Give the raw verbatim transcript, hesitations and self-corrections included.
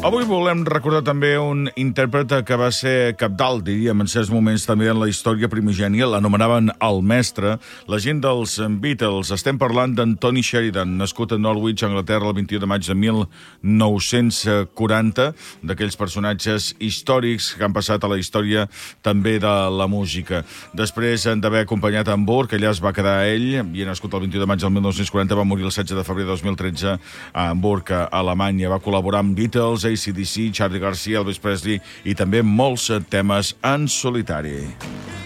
Avui volem recordar també un intèrpret que va ser cabdal, diríem, en certs moments també en la història primigènia. L'anomenaven el mestre, la gent dels Beatles. Estem parlant d'en Tony Sheridan, nascut a Norwich, Anglaterra, el vint-i-u de maig de mil nou-cents quaranta, d'aquells personatges històrics que han passat a la història també de la música. Després d'haver acompanyat a Hamburg, allà es va quedar ell, havia nascut el vint-i-u de maig del mil nou-cents quaranta, va morir el setze de febrer de dos mil tretze a Hamburg, a Alemanya. Va col·laborar amb Beatles, A C D C, Charlie Garcia, Elvis Presley i també molts temes en solitari.